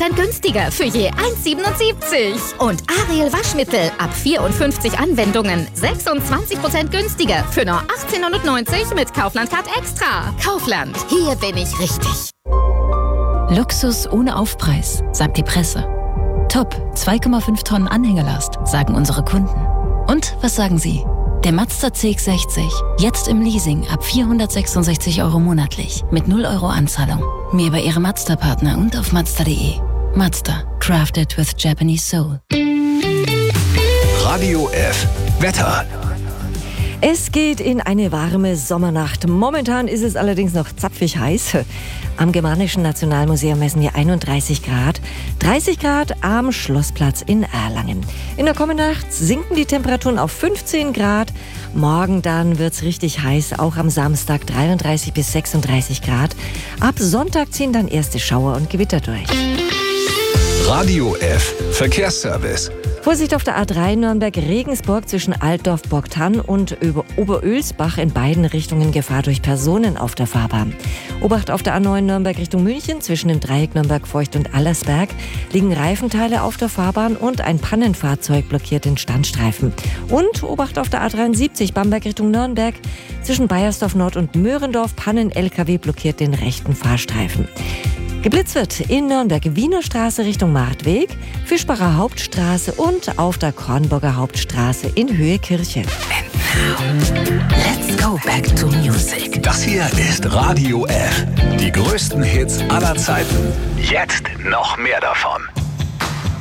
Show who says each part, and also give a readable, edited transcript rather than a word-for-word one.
Speaker 1: 20% günstiger für je 1,77. Und Ariel Waschmittel ab 54 Anwendungen 26% günstiger für nur 18,90 mit Kaufland-Card Extra. Kaufland, hier bin ich richtig.
Speaker 2: Luxus ohne Aufpreis, sagt die Presse. Top, 2,5 Tonnen Anhängerlast, sagen unsere Kunden. Und was sagen Sie? Der Mazda CX-60, jetzt im Leasing ab 466 € monatlich, mit 0 € Anzahlung. Mehr bei Ihrem Mazda-Partner und auf Mazda.de. Mazda, crafted with Japanese soul.
Speaker 3: Radio F. Wetter.
Speaker 4: Es geht in eine warme Sommernacht. Momentan ist es allerdings noch zapfig heiß. Am Germanischen Nationalmuseum messen wir 31 Grad. 30 Grad am Schlossplatz in Erlangen. In der kommenden Nacht sinken die Temperaturen auf 15 Grad. Morgen dann wird's richtig heiß, auch am Samstag 33 bis 36 Grad. Ab Sonntag ziehen dann erste Schauer und Gewitter durch.
Speaker 3: Radio F. Verkehrsservice.
Speaker 4: Vorsicht auf der A3 Nürnberg-Regensburg zwischen Altdorf-Borgtann und Oberölsbach in beiden Richtungen Gefahr durch Personen auf der Fahrbahn. Obacht auf der A9 Nürnberg Richtung München zwischen dem Dreieck Nürnberg-Feucht und Allersberg liegen Reifenteile auf der Fahrbahn und ein Pannenfahrzeug blockiert den Standstreifen. Und Obacht auf der A73 Bamberg Richtung Nürnberg zwischen Baiersdorf Nord und Möhrendorf Pannen-LKW blockiert den rechten Fahrstreifen. Geblitzt wird in Nürnberg Wiener Straße Richtung Marktweg, Fischbacher Hauptstraße und auf der Kornburger Hauptstraße in Höhe Kirche.
Speaker 5: And now, let's go back to music.
Speaker 3: Das hier ist Radio F. Die größten Hits aller Zeiten. Jetzt noch mehr davon.